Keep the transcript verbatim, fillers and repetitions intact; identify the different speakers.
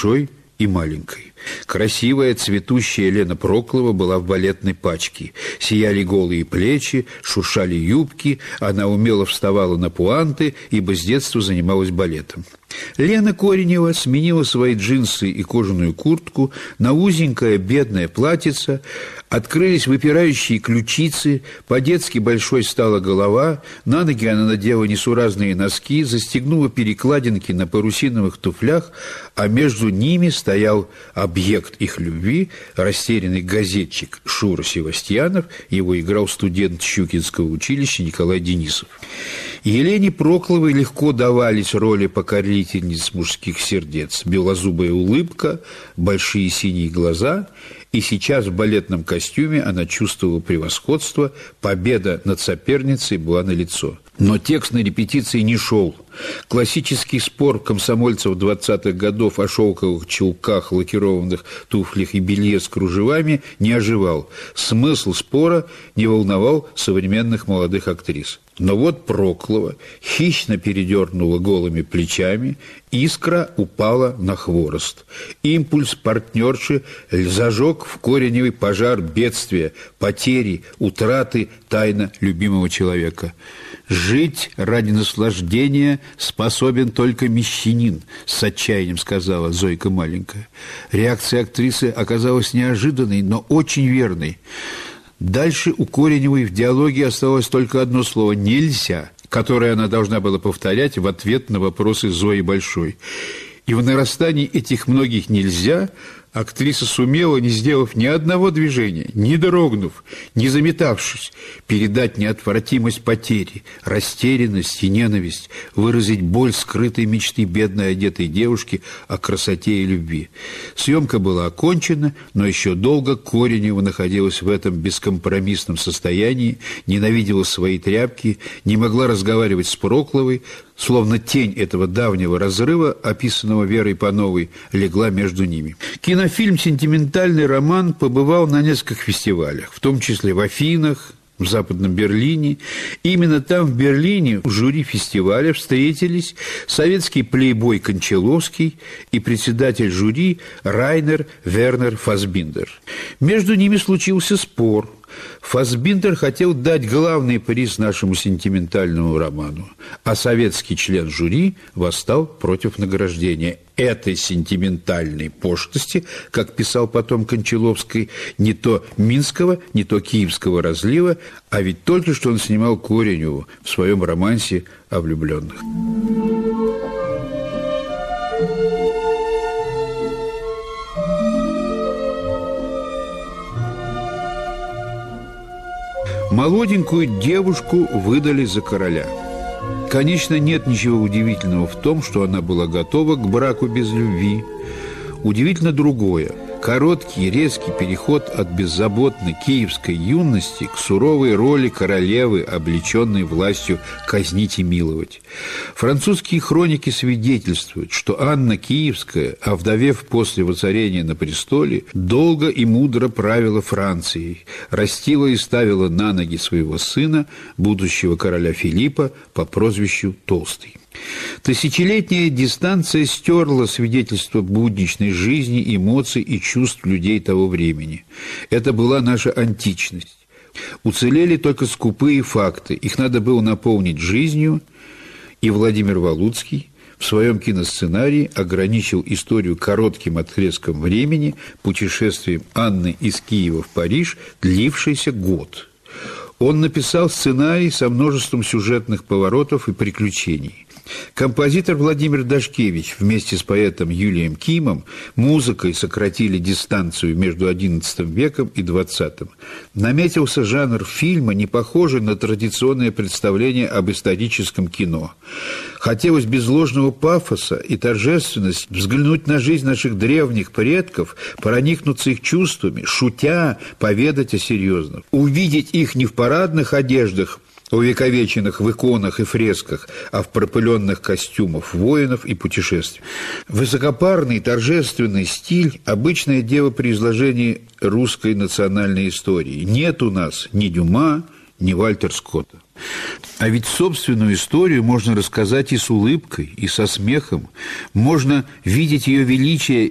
Speaker 1: большой и маленькой. Красивая, цветущая Лена Проклова была в балетной пачке. Сияли голые плечи, шуршали юбки, она умело вставала на пуанты, ибо с детства занималась балетом. Лена Коренева сменила свои джинсы и кожаную куртку на узенькое бедное платьице, открылись выпирающие ключицы, по-детски большой стала голова, на ноги она надела несуразные носки, застегнула перекладинки на парусиновых туфлях, а между ними стоял объект их любви, растерянный газетчик Шура Севастьянов, его играл студент Щукинского училища Николай Денисов. Елене Прокловой легко давались роли покорительниц мужских сердец. Белозубая улыбка, большие синие глаза, и сейчас в балетном костюме она чувствовала превосходство, победа над соперницей была налицо. Но текст на репетиции не шел. Классический спор комсомольцев двадцатых годов о шелковых чулках, лакированных туфлях и белье с кружевами не оживал. Смысл спора не волновал современных молодых актрис. Но вот Проклова хищно передернула голыми плечами, искра упала на хворост. Импульс партнерши зажег в Кореневой пожар бедствия, потери, утраты тайна любимого человека. «Жить ради наслаждения способен только мещанин», — с отчаянием сказала Зойка маленькая. Реакция актрисы оказалась неожиданной, но очень верной. Дальше у Кореневой в диалоге осталось только одно слово «нельзя», которое она должна была повторять в ответ на вопросы Зои Большой. И в нарастании этих многих «нельзя» актриса сумела, не сделав ни одного движения, не дрогнув, не заметавшись, передать неотвратимость потери, растерянность и ненависть, выразить боль скрытой мечты бедной одетой девушки о красоте и любви. Съемка была окончена, но еще долго Коренева находилась в этом бескомпромиссном состоянии, ненавидела свои тряпки, не могла разговаривать с Прокловой, словно тень этого давнего разрыва, описанного Верой Пановой, легла между ними. Кинофильм «Сентиментальный роман» побывал на нескольких фестивалях, в том числе в Афинах, в Западном Берлине. Именно там, в Берлине, в жюри фестиваля встретились советский плейбой Кончаловский и председатель жюри Райнер Вернер Фассбиндер. Между ними случился спор. Фассбиндер хотел дать главный приз нашему сентиментальному роману, а советский член жюри восстал против награждения этой сентиментальной пошлости, как писал потом Кончаловский, не то Минского, не то Киевского разлива, а ведь только что он снимал Кореневу в своем романсе о влюбленных. Молоденькую девушку выдали за короля. Конечно, нет ничего удивительного в том, что она была готова к браку без любви. Удивительно другое. Короткий, резкий переход от беззаботной киевской юности к суровой роли королевы, облеченной властью казнить и миловать. Французские хроники свидетельствуют, что Анна Киевская, овдовев после воцарения на престоле, долго и мудро правила Францией, растила и ставила на ноги своего сына, будущего короля Филиппа, по прозвищу Толстый. Тысячелетняя дистанция стерла свидетельство будничной жизни, эмоций и чувств людей того времени. Это была наша античность. Уцелели только скупые факты, их надо было наполнить жизнью, и Владимир Валуцкий в своем киносценарии ограничил историю коротким отрезком времени, путешествием Анны из Киева в Париж, длившийся год. Он написал сценарий со множеством сюжетных поворотов и приключений. Композитор Владимир Дашкевич вместе с поэтом Юлием Кимом музыкой сократили дистанцию между одиннадцатым веком и двадцатым. Наметился жанр фильма, не похожий на традиционное представление об историческом кино. Хотелось без ложного пафоса и торжественности взглянуть на жизнь наших древних предков, проникнуться их чувствами, шутя, поведать о серьезном. Увидеть их не в парадных одеждах, увековеченных в иконах и фресках, а в пропыленных костюмах воинов и путешествий. Высокопарный торжественный стиль – обычное дело при изложении русской национальной истории. Нет у нас ни Дюма, ни Вальтер Скотта. А ведь собственную историю можно рассказать и с улыбкой, и со смехом. Можно видеть ее величие